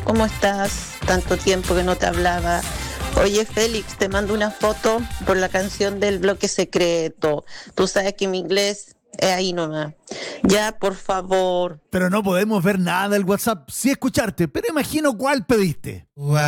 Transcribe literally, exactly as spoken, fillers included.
¿cómo estás? Tanto tiempo que no te hablaba. Oye, Félix, te mando una foto por la canción del Bloque Secreto. Tú sabes que mi inglés es ahí nomás. Ya, por favor. Pero no podemos ver nada del WhatsApp, sí escucharte, pero imagino cuál pediste.